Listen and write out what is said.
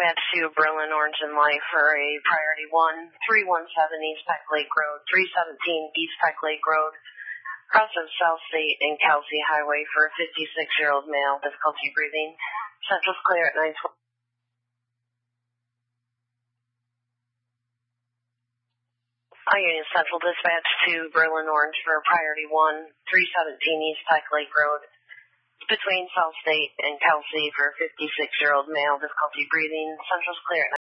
Dispatch to Berlin Orange and Life for a priority 1, 317 East Peck Lake Road, 317 East Peck Lake Road, cross of South State and Kelsey Highway for a 56-year-old male, difficulty breathing. Central's clear at 912. Union Central Dispatch to Berlin Orange for priority 1, 317 East Peck Lake Road, between South State and Kelsey for a 56-year-old male, difficulty breathing. Central's clear at